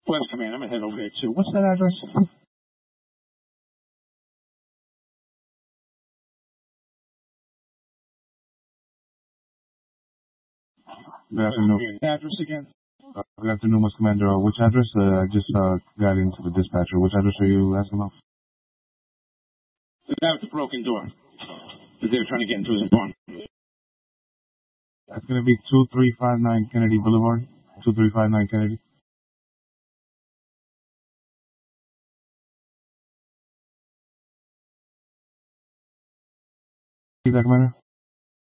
West Command, I'm gonna head over there too. What's that address? Good afternoon. Address again? Good afternoon, West Commander. Which address? I just got into the dispatcher. Which address are you asking about? The guy with the broken door. They were trying to get into his barn. That's going to be 2359 Kennedy Boulevard. 2359 Kennedy. See that, Commander?